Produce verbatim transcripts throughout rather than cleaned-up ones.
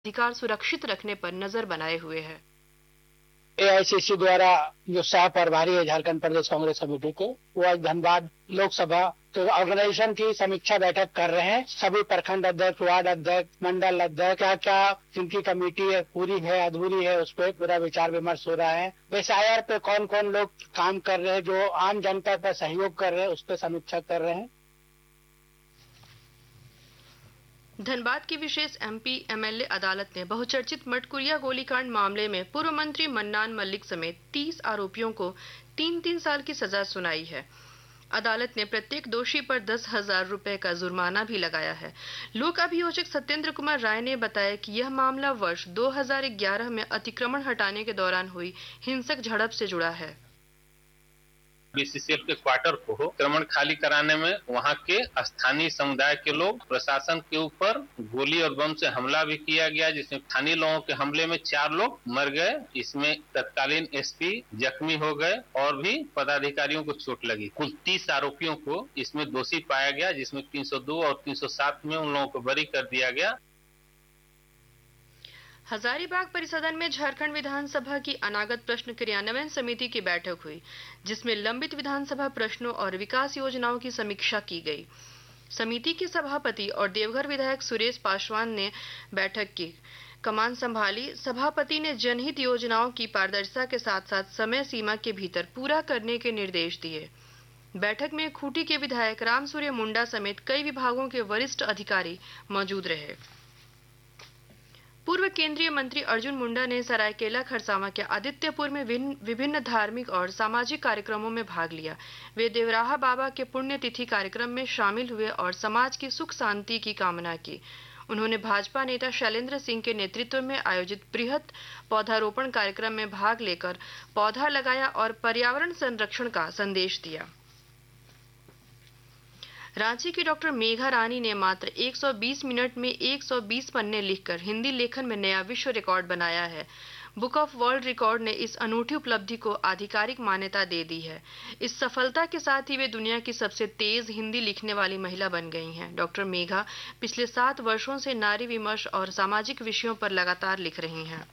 अधिकार सुरक्षित रखने पर नजर बनाए हुए है। ए आई सी सी द्वारा जो सह प्रभारी है झारखंड प्रदेश कांग्रेस कमेटी के, वो आज धनबाद लोकसभा तो ऑर्गेनाइजेशन की समीक्षा बैठक कर रहे हैं। सभी प्रखंड अध्यक्ष, वार्ड अध्यक्ष, मंडल अध्यक्ष, क्या क्या जिनकी कमेटी है पूरी है अधूरी है, उस पर पूरा विचार विमर्श हो रहा है। एस आई आर पे कौन कौन लोग काम कर रहे हैं, जो आम जनता का सहयोग कर रहे हैं, उस पर समीक्षा कर रहे हैं। धनबाद की विशेष M P M L A अदालत ने बहुचर्चित मटकुरिया गोलीकांड मामले में पूर्व मंत्री मन्नान मल्लिक समेत तीस आरोपियों को तीन तीन साल की सजा सुनाई है। अदालत ने प्रत्येक दोषी पर दस हजार रुपए का जुर्माना भी लगाया है। लोक अभियोजक सत्येंद्र कुमार राय ने बताया कि यह मामला वर्ष दो हज़ार ग्यारह में अतिक्रमण हटाने के दौरान हुई हिंसक झड़प से जुड़ा है। बी सी सी एल के क्वार्टर को अतिक्रमण खाली कराने में वहां के स्थानीय समुदाय के लोग प्रशासन के ऊपर गोली और बम से हमला भी किया गया, जिसमें स्थानीय लोगों के हमले में चार लोग मर गए। इसमें तत्कालीन एस पी जख्मी हो गए और भी पदाधिकारियों को चोट लगी। कुल तीस आरोपियों को इसमें दोषी पाया गया, जिसमें तीन सौ दो और तीन सौ सात में उन लोगों को बरी कर दिया गया। हजारीबाग परिसदन में झारखंड विधानसभा की अनागत प्रश्न क्रियान्वयन समिति की बैठक हुई, जिसमें लंबित विधानसभा प्रश्नों और विकास योजनाओं की समीक्षा की गई। समिति के सभापति और देवघर विधायक सुरेश पासवान ने बैठक की कमान संभाली। सभापति ने जनहित योजनाओं की पारदर्शिता के साथ साथ समय सीमा के भीतर पूरा करने के निर्देश दिए। बैठक में खूंटी के विधायक रामसूर्य मुंडा समेत कई विभागों के वरिष्ठ अधिकारी मौजूद रहे। पूर्व केंद्रीय मंत्री अर्जुन मुंडा ने सरायकेला खरसावां के आदित्यपुर में विभिन्न धार्मिक और सामाजिक कार्यक्रमों में भाग लिया। वे देवराहा बाबा के पुण्यतिथि कार्यक्रम में शामिल हुए और समाज की सुख शांति की कामना की। उन्होंने भाजपा नेता शैलेंद्र सिंह के नेतृत्व में आयोजित बृहत पौधारोपण कार्यक्रम में भाग लेकर पौधा लगाया और पर्यावरण संरक्षण का संदेश दिया। रांची की डॉक्टर मेघा रानी ने मात्र एक सौ बीस मिनट में एक सौ बीस पन्ने लिखकर हिंदी लेखन में नया विश्व रिकॉर्ड बनाया है। बुक ऑफ वर्ल्ड रिकॉर्ड ने इस अनूठी उपलब्धि को आधिकारिक मान्यता दे दी है। इस सफलता के साथ ही वे दुनिया की सबसे तेज हिंदी लिखने वाली महिला बन गई हैं। डॉक्टर मेघा पिछले सात वर्षों से नारी विमर्श और सामाजिक विषयों पर लगातार लिख रही हैं।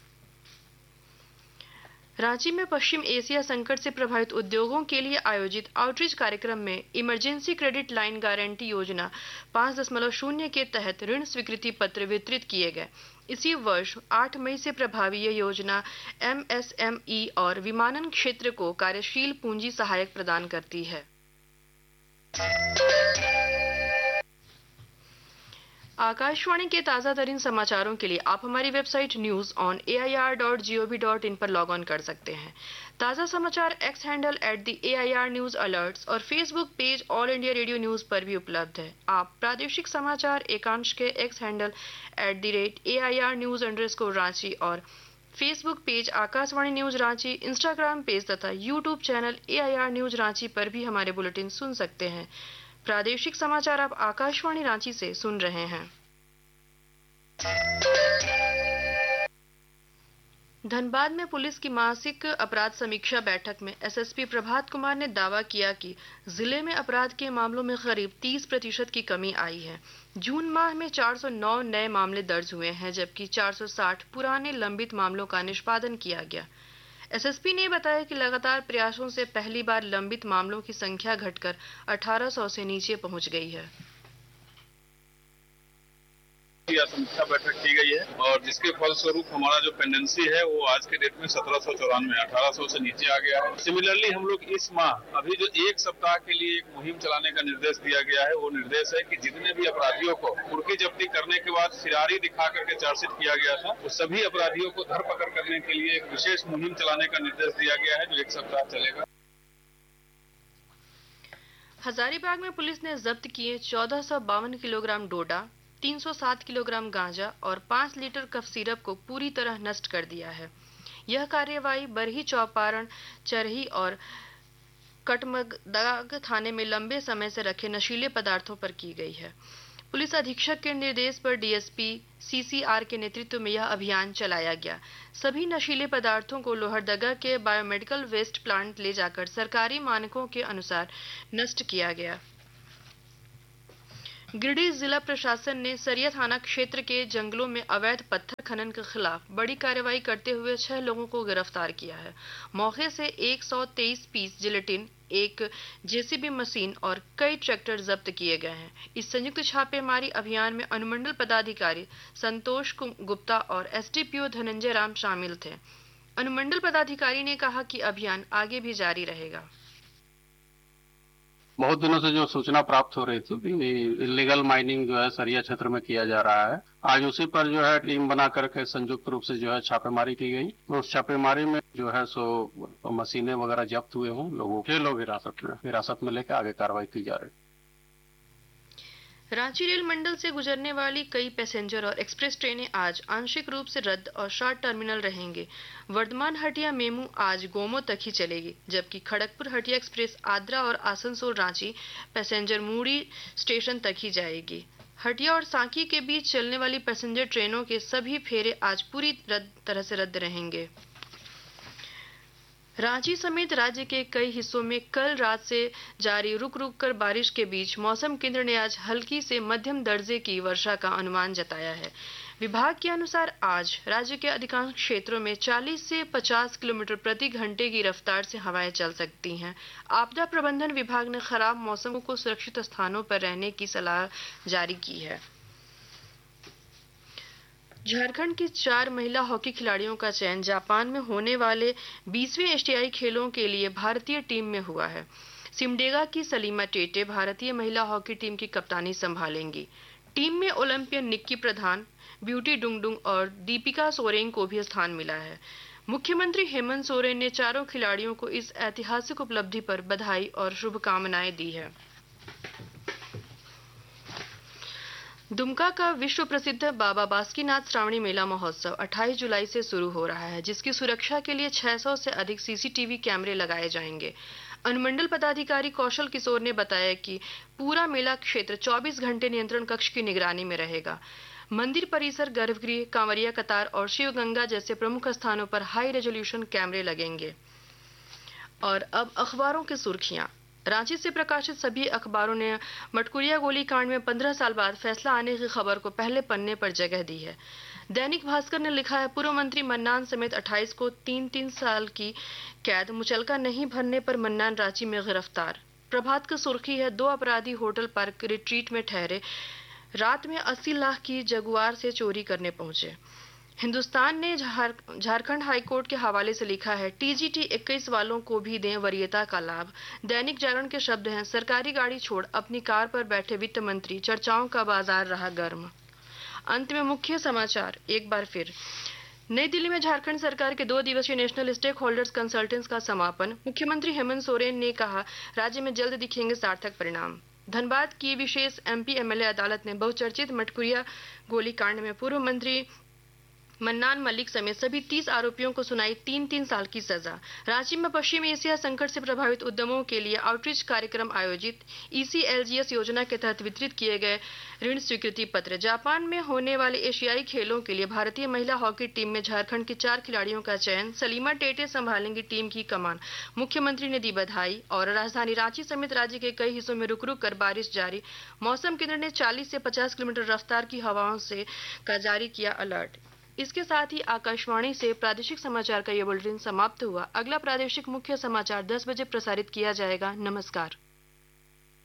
रांची में पश्चिम एशिया संकट से प्रभावित उद्योगों के लिए आयोजित आउटरीच कार्यक्रम में इमरजेंसी क्रेडिट लाइन गारंटी योजना पाँच दशमलव शून्य के तहत ऋण स्वीकृति पत्र वितरित किए गए। इसी वर्ष आठ मई से प्रभावी यह योजना एम एस एम ई और विमानन क्षेत्र को कार्यशील पूंजी सहायक प्रदान करती है। आकाशवाणी के ताजा तरीन समाचारों के लिए आप हमारी website news on A I R dot G O V dot in पर लॉग ऑन कर सकते हैं। ताजा समाचार x handle at the A I R news alerts और Facebook page all India radio news पर भी उपलब्ध है। आप प्रादेशिक समाचार एकांश के x handle at the rate A I R news underscore Ranchi और Facebook page Akashvani news Ranchi, Instagram page तथा YouTube channel A I R news Ranchi पर भी हमारे बुलेटिन सुन सकते हैं। प्रादेशिक समाचार आप आकाशवाणी रांची से सुन रहे हैं। धनबाद में पुलिस की मासिक अपराध समीक्षा बैठक में S S P Prabhat Kumar ने दावा किया कि जिले में अपराध के मामलों में करीब तीस प्रतिशत की कमी आई है। जून माह में चार सौ नौ नए मामले दर्ज हुए हैं, जबकि चार सौ साठ पुराने लंबित मामलों का निष्पादन किया गया। एस एस पी ने बताया कि लगातार प्रयासों से पहली बार लंबित मामलों की संख्या घटकर अठारह सौ से नीचे पहुंच गई है। यह समीक्षा बैठक की गई है और जिसके फलस्वरूप हमारा जो पेंडेंसी है वो आज के डेट में सत्रह सौ चौरानवे अठारह सौ से नीचे आ गया है। सिमिलरली हम लोग इस माह अभी जो एक सप्ताह के लिए एक मुहिम चलाने का निर्देश दिया गया है, वो निर्देश है कि जितने भी अपराधियों को कुर्की जब्ती करने के बाद फिरारी दिखा करके चार्जशीट किया गया था, वो सभी अपराधियों को धरपकड़ करने के लिए एक विशेष मुहिम चलाने का निर्देश दिया गया है, जो एक सप्ताह चलेगा। हजारीबाग में पुलिस ने जब्त किए चौदह सौ बावन किलोग्राम डोडा, तीन सौ सात किलोग्राम गांजा और पाँच लीटर कफ सिरप को पूरी तरह नष्ट कर दिया है। यह कार्यवाही बरही चौपारण, चरही और कटमदाग थाने में लंबे समय से रखे नशीले पदार्थों पर की गई है। पुलिस अधीक्षक के निर्देश पर D S P C C R के नेतृत्व में यह अभियान चलाया गया। सभी नशीले पदार्थों को लोहरदगा के बायोमेडिकल वेस्ट प्लांट ले जाकर सरकारी मानकों के अनुसार नष्ट किया गया। गिरिडीह जिला प्रशासन ने सरिया थाना क्षेत्र के जंगलों में अवैध पत्थर खनन के खिलाफ बड़ी कार्रवाई करते हुए छह लोगों को गिरफ्तार किया है। मौके से एक सौ तेईस पीस जिलेटिन, एक जेसीबी मशीन और कई ट्रैक्टर जब्त किए गए हैं। इस संयुक्त छापेमारी अभियान में अनुमंडल पदाधिकारी संतोष गुप्ता और एसडीपीओ धनंजय राम शामिल थे। अनुमंडल पदाधिकारी ने कहा कि अभियान आगे भी जारी रहेगा। बहुत दिनों से जो सूचना प्राप्त हो रही थी कि इलीगल माइनिंग जो है सरिया क्षेत्र में किया जा रहा है, आज उसी पर जो है टीम बना करके संयुक्त रूप से जो है छापेमारी की गई। उस छापेमारी में जो है सो मशीनें वगैरह जब्त हुए हों, लोगों छह लोग हिरासत में हिरासत में लेकर आगे कार्रवाई की जा रही है। रांची रेल मंडल से गुजरने वाली कई पैसेंजर और एक्सप्रेस ट्रेनें आज आंशिक रूप से रद्द और शॉर्ट टर्मिनल रहेंगे। वर्धमान हटिया मेमू आज गोमो तक ही चलेगी, जबकि खड़गपुर हटिया एक्सप्रेस आद्रा और आसनसोल रांची पैसेंजर मूड़ी स्टेशन तक ही जाएगी। हटिया और सांकी के बीच चलने वाली पैसेंजर ट्रेनों के सभी फेरे आज पूरी तरह से रद्द रहेंगे। रांची समेत राज्य के कई हिस्सों में कल रात से जारी रुक रुक कर बारिश के बीच मौसम केंद्र ने आज हल्की से मध्यम दर्जे की वर्षा का अनुमान जताया है। विभाग के अनुसार आज राज्य के अधिकांश क्षेत्रों में चालीस से पचास किलोमीटर प्रति घंटे की रफ्तार से हवाएं चल सकती हैं। आपदा प्रबंधन विभाग ने खराब मौसम को सुरक्षित स्थानों पर रहने की सलाह जारी की है। झारखंड की चार महिला हॉकी खिलाड़ियों का चयन जापान में होने वाले बीसवें एशियाई खेलों के लिए भारतीय टीम में हुआ है। सिमडेगा की सलीमा टेटे भारतीय महिला हॉकी टीम की कप्तानी संभालेंगी। टीम में ओलंपियन निक्की प्रधान, ब्यूटी डुंगडुंग और दीपिका सोरेन को भी स्थान मिला है। मुख्यमंत्री हेमंत सोरेन ने चारों खिलाड़ियों को इस ऐतिहासिक उपलब्धि पर बधाई और शुभकामनाएं दी है। दुमका का विश्व प्रसिद्ध बाबा बासुकीनाथ श्रावणी मेला महोत्सव अट्ठाईस जुलाई से शुरू हो रहा है, जिसकी सुरक्षा के लिए छह सौ से अधिक सीसीटीवी कैमरे लगाए जाएंगे। अनुमंडल पदाधिकारी कौशल किशोर ने बताया कि पूरा मेला क्षेत्र चौबीस घंटे नियंत्रण कक्ष की निगरानी में रहेगा। मंदिर परिसर, गर्भगृह, कांवरिया कतार और शिव गंगा जैसे प्रमुख स्थानों पर हाई रेजोल्यूशन कैमरे लगेंगे। और अब अखबारों की सुर्खियां। रांची से प्रकाशित सभी अखबारों ने मटकुरिया गोलीकांड में पंद्रह साल बाद फैसला आने की खबर को पहले पन्ने पर जगह दी है। दैनिक भास्कर ने लिखा है, पूर्व मंत्री मन्नान समेत अट्ठाईस को तीन तीन साल की कैद, मुचलका नहीं भरने पर मन्नान रांची में गिरफ्तार। प्रभात की सुर्खी है, दो अपराधी होटल पार्क रिट्रीट में ठहरे, रात में अस्सी लाख की जगुआर से चोरी करने पहुंचे। हिंदुस्तान ने झारखंड हाईकोर्ट के हवाले से लिखा है, टीजीटी इक्कीस वालों को भी दें वरीयता का लाभ। दैनिक जागरण के शब्द हैं, सरकारी गाड़ी छोड़ अपनी कार पर बैठे वित्त मंत्री, चर्चाओं का बाजार रहा गर्म। अंत में मुख्य समाचार एक बार फिर। नई दिल्ली में झारखंड सरकार के दो दिवसीय नेशनल स्टेक होल्डर्स कंसल्टेंस का समापन। मुख्यमंत्री हेमंत सोरेन ने कहा, राज्य में जल्द दिखेंगे सार्थक परिणाम। धनबाद की विशेष एमपी एमएलए अदालत ने बहुचर्चित मटकुरिया गोलीकांड में पूर्व मंत्री मन्नान मलिक समेत सभी तीस आरोपियों को सुनाई तीन तीन साल की सजा। रांची में पश्चिम एशिया संकट से प्रभावित उद्यमों के लिए आउटरीच कार्यक्रम आयोजित। ईसीएलजीएस योजना के तहत वितरित किए गए ऋण स्वीकृति पत्र। जापान में होने वाले एशियाई खेलों के लिए भारतीय महिला हॉकी टीम में झारखंड के चार खिलाड़ियों का चयन। सलीमा टेटे संभालेंगी टीम की कमान, मुख्यमंत्री ने दी बधाई। और राजधानी रांची समेत राज्य के कई हिस्सों में रुक रुक कर बारिश जारी। मौसम केंद्र ने चालीस से पचास किलोमीटर रफ्तार की हवाओं से का जारी किया अलर्ट। इसके साथ ही आकाशवाणी से प्रादेशिक समाचार का ये बुलेटिन समाप्त हुआ। अगला प्रादेशिक मुख्य समाचार दस बजे प्रसारित किया जाएगा। नमस्कार।